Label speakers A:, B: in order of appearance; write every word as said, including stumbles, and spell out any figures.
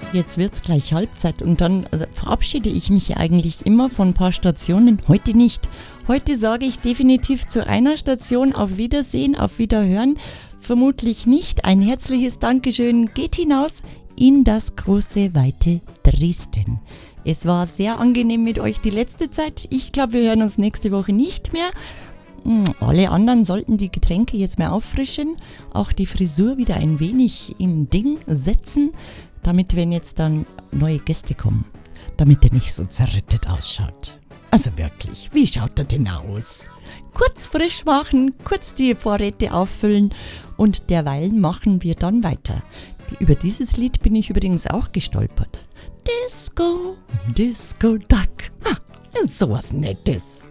A: Jetzt wird's gleich Halbzeit und dann also, verabschiede ich mich eigentlich immer von ein paar Stationen. Heute nicht. Heute sage ich definitiv zu einer Station auf Wiedersehen, auf Wiederhören. Vermutlich nicht. Ein herzliches Dankeschön geht hinaus in das große, weite Dresden. Es war sehr angenehm mit euch die letzte Zeit. Ich glaube, wir hören uns nächste Woche nicht mehr. Alle anderen sollten die Getränke jetzt mal auffrischen, auch die Frisur wieder ein wenig im Ding setzen, damit, wenn jetzt dann neue Gäste kommen, damit er nicht so zerrüttet ausschaut. Also wirklich, wie schaut er denn aus? Kurz frisch machen, kurz die Vorräte auffüllen und derweil machen wir dann weiter. Über dieses Lied bin ich übrigens auch gestolpert. Disco, Disco Duck. Ah, sowas Nettes.